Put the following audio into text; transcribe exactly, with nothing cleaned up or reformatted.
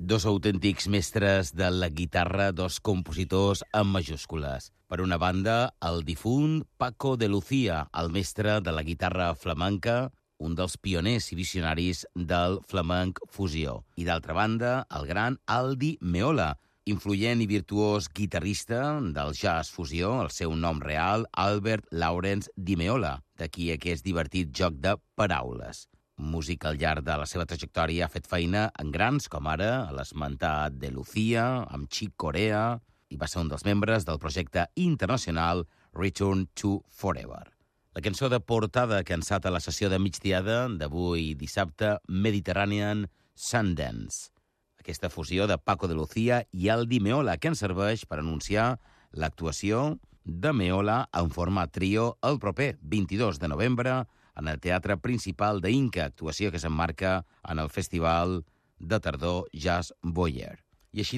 Dos autèntics mestres de la guitarra, dos compositors amb majúscules. Per una banda, el difunt Paco de Lucía, el mestre de la guitarra flamenca, un dels pioners i visionaris del flamenc fusió. I d'altra banda, el gran Aldi Meola, influent i virtuós guitarrista del jazz fusió, el seu nom real, Albert Lawrence Di Meola, d'aquí aquest divertit joc de paraules. Músic al llarg de la seva trajectòria ha fet feina en grans, com ara l'esmentat de Lucía, amb Chick Corea, i va ser un dels membres del projecte internacional Return to Forever. La cançó de portada que ha ensat a la sessió de migdiada d'avui dissabte, Mediterranean Sundance. Aquesta fusió de Paco de Lucía i Aldi Meola, que ens serveix per anunciar l'actuació de Meola en format trio el proper vint-i-dos de novembre en el Teatre Principal d'Inca, actuació que s'emmarca en el Festival de Tardor Jazz Boyer. I així